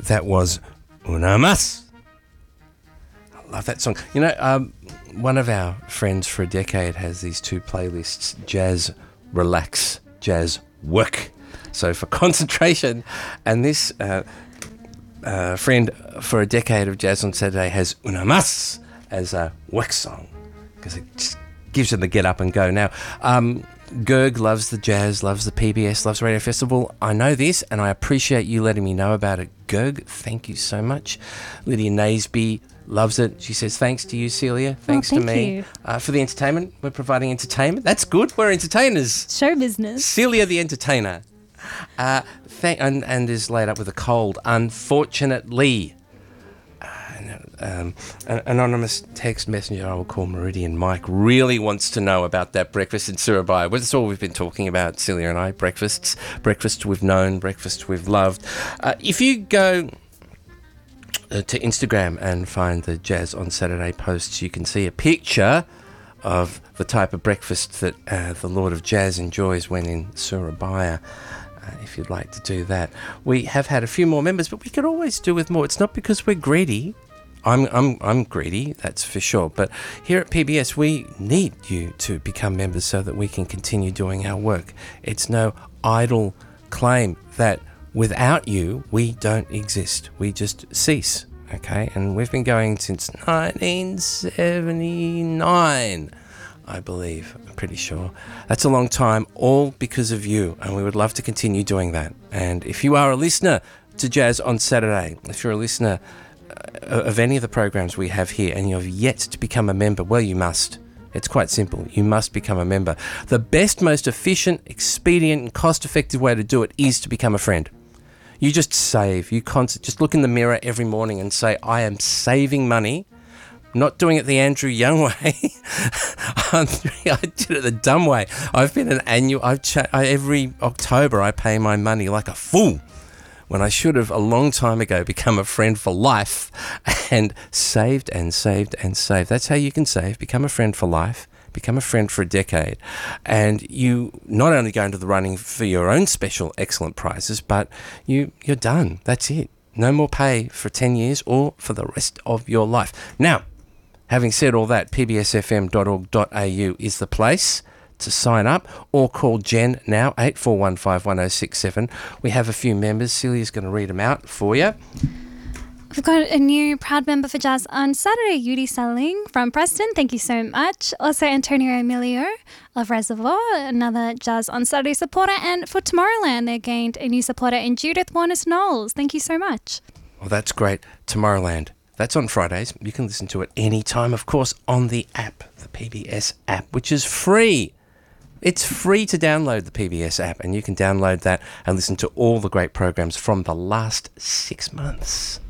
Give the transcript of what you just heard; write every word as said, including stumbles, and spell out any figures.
that was Una Mas. I love that song. You know, um, one of our friends for a decade has these two playlists, Jazz Relax, Jazz Work. So for concentration, and this uh, uh, friend for a decade of Jazz on Saturday has Una Mas as a work song because it just gives them the get up and go. Now, um, Gerg loves the jazz, loves the P B S, loves Radio Festival. I know this, and I appreciate you letting me know about it, Gerg. Thank you so much. Lydia Naseby loves it. She says, thanks to you, Celia. Thanks oh, thank to me. Uh, for the entertainment. We're providing entertainment. That's good. We're entertainers. Show business. Celia the entertainer. Uh, thank, and, and is laid up with a cold, unfortunately. Um, an anonymous text messenger I will call Meridian Mike really wants to know about that breakfast in Surabaya. Well, that's all we've been talking about, Celia and I. Breakfasts, breakfast we've known, breakfast we've loved. Uh, if you go uh, to Instagram and find the Jazz on Saturday posts, you can see a picture of the type of breakfast that uh, the Lord of Jazz enjoys when in Surabaya. Uh, if you'd like to do that. We have had a few more members, but we could always do with more. It's not because we're greedy. I'm I'm I'm greedy, that's for sure. But here at P B S, we need you to become members so that we can continue doing our work. It's no idle claim that without you, we don't exist. We just cease, okay? And we've been going since nineteen seventy-nine, I believe. I'm pretty sure. That's a long time, all because of you, and we would love to continue doing that. And if you are a listener to Jazz on Saturday, if you're a listener of any of the programs we have here and you have yet to become a member, well, you must. It's quite simple. You must become a member. The best, most efficient, expedient and cost-effective way to do it is to become a friend. You just save. You const- just look in the mirror every morning and say, I am saving money. I'm not doing it the Andrew Young way. I did it the dumb way. I've been an annual... I've cha- I, every October I pay my money like a fool, when I should have a long time ago become a friend for life and saved and saved and saved. That's how you can save. Become a friend for life. Become a friend for a decade. And you not only go into the running for your own special excellent prizes, but you, you're done. That's it. No more pay for ten years or for the rest of your life. Now, having said all that, p b s f m dot org dot a u is the place to sign up, or call Jen now, eight four one five one oh six seven. We have a few members. Celia's going to read them out for you. We've got a new proud member for Jazz on Saturday, Yudi Selling from Preston. Thank you so much. Also, Antonio Emilio of Reservoir, another Jazz on Saturday supporter. And for Tomorrowland, they gained a new supporter in Judith Warnes-Knowles. Thank you so much. Well, that's great. Tomorrowland. That's on Fridays. You can listen to it anytime, of course, on the app, the P B S app, which is free. It's free to download the P B S app, and you can download that and listen to all the great programs from the last six months.